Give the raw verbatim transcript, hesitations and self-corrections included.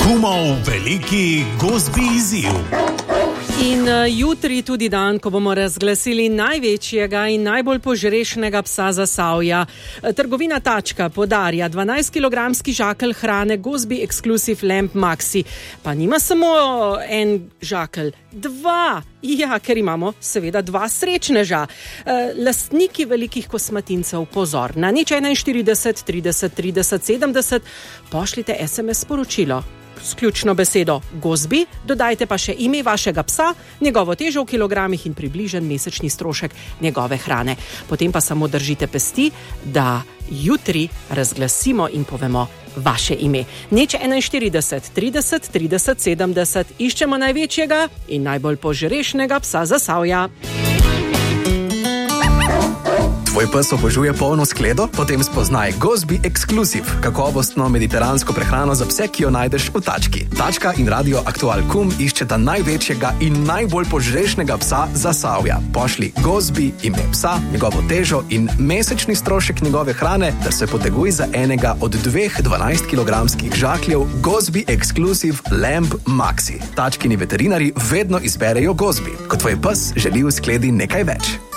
Kumov veliki gozbi izziv. In uh, jutri tudi dan, ko bomo razglasili največjega in najbolj požrešnega psa Zasavja. Trgovina Tačka podarja dvanajstkilogramski žakelj hrane Gozbi Exclusive Lamb Maxi. Pa nima samo en žakelj, dva. Ja, ker imamo seveda dva srečneža. E, lastniki velikih kosmatincev, pozor, na nič enainštirideset trideset trideset sedemdeset pošljite es em es sporočilo s ključno besedo Gozbi, dodajte pa še ime vašega psa, njegovo težo v kilogramih in približen mesečni strošek njegove hrane. Potem pa samo držite pesti, da jutri razglasimo in povemo vaše ime. Nič enainštirideset trideset trideset sedemdeset iščemo največjega in najbolj požrešnega psa Zasavja. Tvoj pes obožuje polno skledo? Potem spoznaj Gozbi Exclusive, kakovostno mediteransko prehrano za pse, ki jo najdeš v Tački. Tačka in Radio Aktual Kum iščeta največjega in najbolj požrešnega psa Zasavja. Pošli Gozbi, ime psa, njegovo težo in mesečni strošek njegove hrane, da se poteguj za enega od dveh dvanajstkilogramskih žakljev Gozbi Exclusive Lamb Maxi. Tačkini veterinari vedno izberejo Gozbi, ko tvoj pes želi v skledi nekaj več.